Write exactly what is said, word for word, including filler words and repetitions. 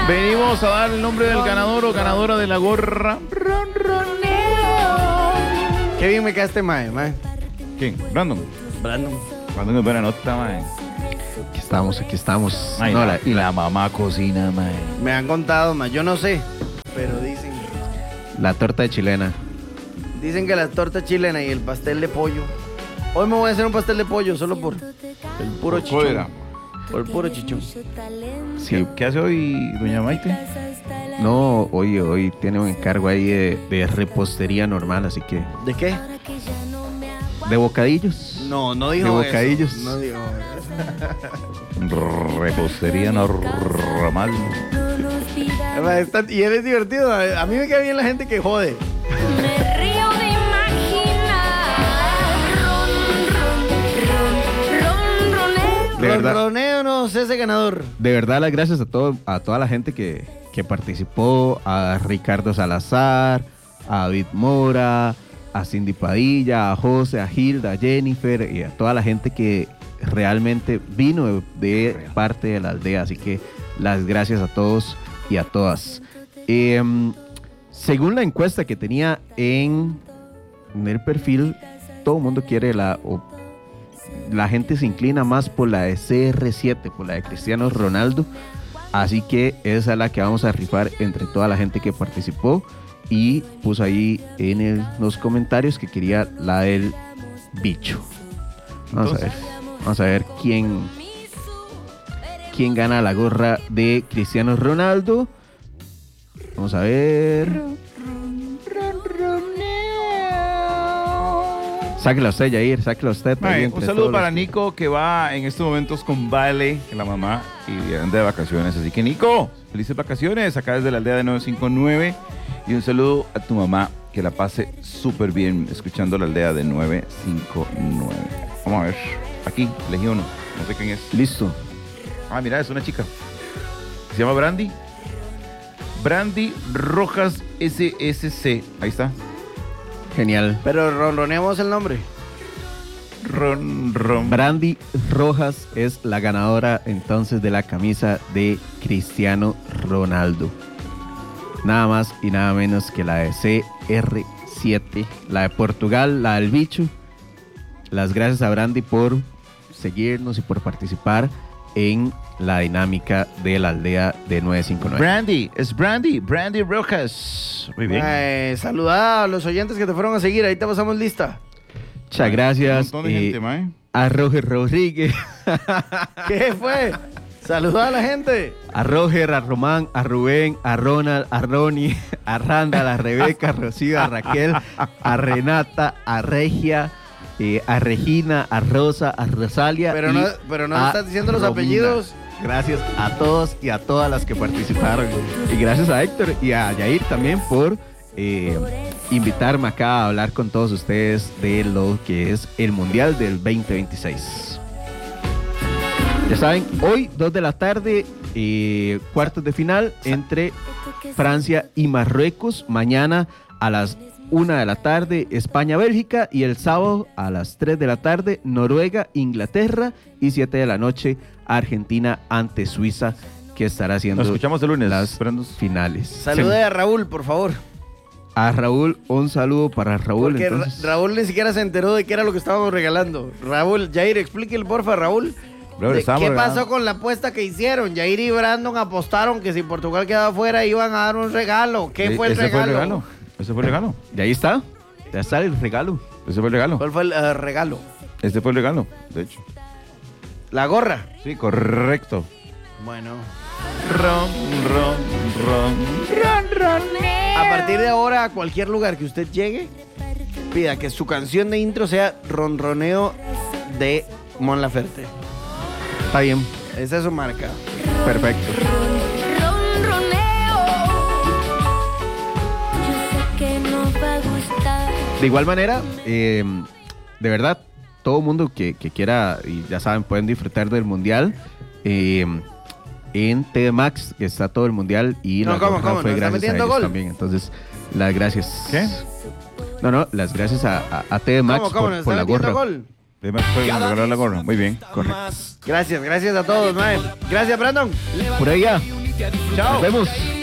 Venimos a dar el nombre del ganador o ganadora de la gorra. Qué bien me cae este mae, mae. ¿Quién? Brandon. Brandon. Brandon es buena nota, mae. Aquí estamos, aquí estamos. Ay, No, la, la- y la mamá cocina, mae. Me han contado, mae. Yo no sé, pero dicen. la torta de chilena. Dicen que la torta chilena y el pastel de pollo. Hoy me voy a hacer un pastel de pollo solo por el puro Por chichón. cólera. Por el puro chichón. Sí. ¿Qué, qué hace hoy doña Maite? No, hoy, hoy tiene un encargo ahí de, de repostería normal, así que. ¿De qué? De bocadillos. No, no dijo De eso. bocadillos. No dijo eso. Repostería normal. Mae, está- Y él es divertido. A a mí me cae bien la gente que jode. Me río de imaginar. Ron, ron, ron, roneo. De verdad. Ronroneo, no sé ese ganador. De verdad, las gracias a todo, a toda la gente que, que participó, a Ricardo Salazar, a David Mora, a Cindy Padilla, a José, a Hilda, a Jennifer y a toda la gente que realmente vino de, de parte de la aldea. Así que las gracias a todos y a todas. Eh, según la encuesta que tenía en, en el perfil, todo el mundo quiere la... o la gente se inclina más por la de C R siete, por la de Cristiano Ronaldo. Así que esa es la que vamos a rifar entre toda la gente que participó. Y puso ahí en el- los comentarios que quería la del bicho. Vamos Entonces. a ver. Vamos a ver quién, quién gana la gorra de Cristiano Ronaldo. Vamos a ver. Sáquela usted, Yair, sáquela usted. Mae, ahí un entre saludo todos para los- Nico, que va en estos momentos con Vale, la mamá, y anda de vacaciones. Así que, Nico, felices vacaciones acá desde la aldea de nueve cinco nueve. Y un saludo a tu mamá, que la pase súper bien escuchando la aldea de nueve cinco nueve. Vamos a ver. Aquí, elegí uno. No sé quién es. Listo. Ah, mira, es una chica. Se llama Brandy. Brandy Rojas S S C. Ahí está. Genial. Pero ronroneamos el nombre. Ron, ron. Brandy Rojas es la ganadora entonces de la camisa de Cristiano Ronaldo. Nada más y nada menos que la de C R siete, la de Portugal, la del bicho. Las gracias a Brandy por seguirnos y por participar en la dinámica de la aldea de nueve cinco nueve. Brandy, es Brandy, Brandy Rojas. Muy bien. Mae, saluda a los oyentes que te fueron a seguir. Ahí te pasamos lista. Muchas gracias Un montón de eh, gente, mae. a Roger Rodríguez, ¿Qué fue? Saluda a la gente. a Roger, a Román, a Rubén, a Ronald, a Ronnie, a Randall, a Rebeca, a Rocío, a Raquel, a Renata, a Regia, eh, a Regina, a Rosa, a Rosalia. Pero y no, pero no a estás diciendo los Romina. apellidos. Gracias a todos y a todas las que participaron. Y gracias a Héctor y a Yair también por eh, invitarme acá a hablar con todos ustedes de lo que es el Mundial del veinte veintiséis. Ya saben, hoy dos de la tarde, eh, cuartos de final entre Francia y Marruecos. Mañana a las una de la tarde, España-Bélgica. Y el sábado a las tres de la tarde, Noruega-Inglaterra. Y siete de la noche, Argentina ante Suiza, que estará haciendo Nos escuchamos el lunes. las Brandon. finales. Salude a Raúl, por favor. A Raúl, un saludo para Raúl. Porque Ra- entonces. Raúl ni siquiera se enteró de qué era lo que estábamos regalando. Raúl, Jair, explíquele porfa, Raúl. Brother, de estábamos ¿Qué regalando. pasó con la apuesta que hicieron? Jair y Brandon apostaron que si Portugal quedaba fuera iban a dar un regalo. ¿Qué Eh, fue el ese regalo? Fue el regalo. Ese fue el regalo. Y ahí está. Ya está el regalo. Ese fue el regalo. ¿Cuál fue el eh, regalo? Este fue el regalo, de hecho. La gorra. Sí, correcto. Bueno. Ron, ron, ron. A partir de ahora, a cualquier lugar que usted llegue, pida que su canción de intro sea Ronroneo de Mon Laferte. Está bien. Esa es su marca. Perfecto. Ronroneo. Yo sé que nos va a gustar. De igual manera, eh, de verdad, todo mundo que, que quiera, y ya saben, pueden disfrutar del Mundial. eh, en T V Max, que está todo el Mundial. Y No, la ¿cómo, gorra cómo? fue ¿No está gracias a metiendo ellos gol? también. Entonces, las gracias. ¿Qué? No, no, las gracias a, a, a T V Max ¿Cómo, cómo? por, ¿Nos por está la metiendo gorra. gol? Además, fue el regalo de la gorra. Muy bien. Correcto. Gracias, gracias a todos, mae. Gracias, Brandon. Por allá. Chao. Nos vemos.